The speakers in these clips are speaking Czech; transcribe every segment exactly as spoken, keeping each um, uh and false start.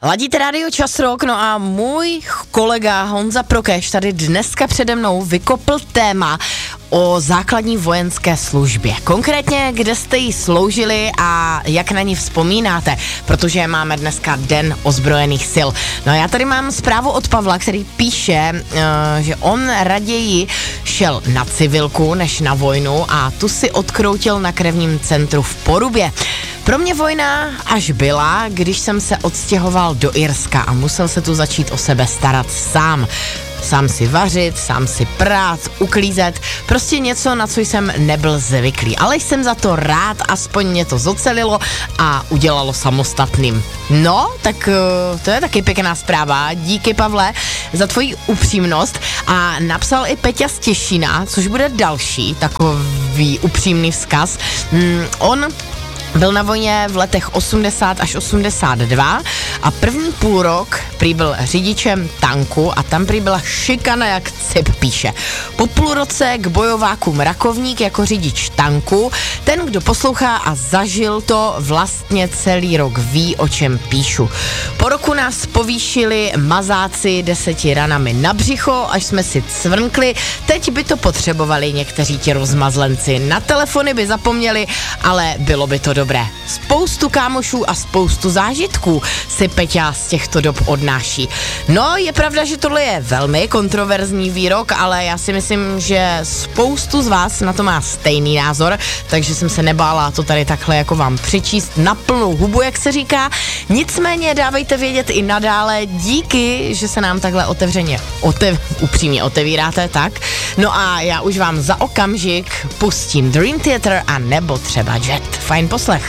Ladíte rádio Čas Rock, no a můj kolega Honza Prokeš tady dneska přede mnou vykopl téma o základní vojenské službě. Konkrétně, kde jste ji sloužili a jak na ní vzpomínáte, protože máme dneska Den ozbrojených sil. No a já tady mám zprávu od Pavla, který píše, že on raději šel na civilku než na vojnu a tu si odkroutil na krevním centru v Porubě. Pro mě vojna až byla, když jsem se odstěhoval do Irska a musel se tu začít o sebe starat sám. Sám si vařit, sám si prát, uklízet, prostě něco, na co jsem nebyl zvyklý. Ale jsem za to rád, aspoň mě to zocelilo a udělalo samostatným. No, tak to je taky pěkná zpráva. Díky, Pavle, za tvoji upřímnost. A napsal i Peťa z Těšína, což bude další takový upřímný vzkaz. Mm, on byl na vojně v letech osmdesát až osmdesát dva a první půl rok prý byl řidičem tanku a tam prý byla šikana jak cip, píše. Po půl roce k bojovákům Rakovník jako řidič tanku. Ten, kdo poslouchá a zažil to, vlastně celý rok ví, o čem píšu. Po roku nás povýšili mazáci deseti ranami na břicho, až jsme si cvrnkli. Teď by to potřebovali někteří ti rozmazlenci. Na telefony by zapomněli, ale bylo by to dobré. Spoustu kámošů a spoustu zážitků si Peťa z těchto dob odnáší. No, je pravda, že tohle je velmi kontroverzní výrok, ale já si myslím, že spoustu z vás na to má stejný názor, takže jsem se nebála to tady takhle jako vám přečíst na plnou hubu, jak se říká. Nicméně dávejte vědět i nadále, díky, že se nám takhle otevřeně, otev, upřímně otevíráte, tak. No a já už vám za okamžik pustím Dream Theater a nebo třeba Jet. Fajn poslech.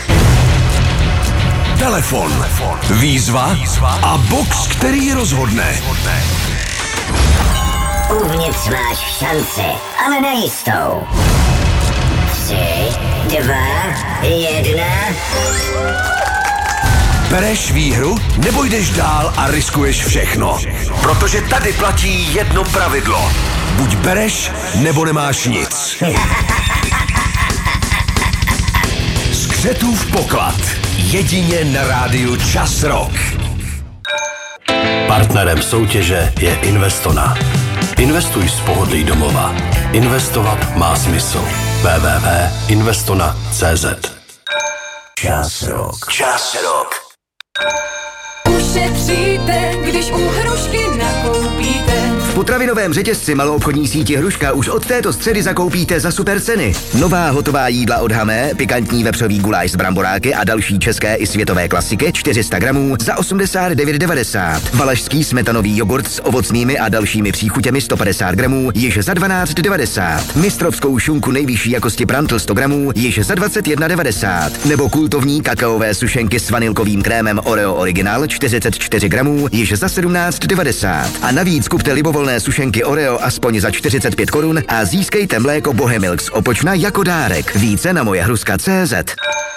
Telefon, výzva a box, který rozhodne. Uvnitř máš šanci, ale nejistou. Tři, dva, jedna. Bereš výhru, nebo jdeš dál a riskuješ všechno? Protože tady platí jedno pravidlo. Buď bereš, nebo nemáš nic. Skřetův poklad. Jedině na rádiu Čas Rock. Partnerem soutěže je Investona. Investuj z pohodlí domova. Investovat má smysl. w w w tečka investona tečka cé zet. Čas Rock. Čas Rock. Ušetříte, když u Hrušky nakoupíte. V potravinovém řetězci maloobchodní síti Hruška už od této středy zakoupíte za super ceny. Nová hotová jídla od Hamé, pikantní vepřový guláš s bramboráky a další české i světové klasiky čtyři sta gramů za osmdesát devět devadesát. Valašský smetanový jogurt s ovocnými a dalšími příchutěmi sto padesát gramů již za dvanáct devadesát. Mistrovskou šunku nejvyšší jakosti Prantl sto gramů již za dvacet jedna devadesát. Nebo kultovní kakaové sušenky s vanilkovým krémem Oreo Original čtyřicet čtyři gramů již za sedmnáct devadesát. A navíc kupte libovolné sušenky Oreo aspoň za čtyřicet pět korun a získejte mléko Bohemilk z Opočna jako dárek. Více na moje hruska tečka cé zet.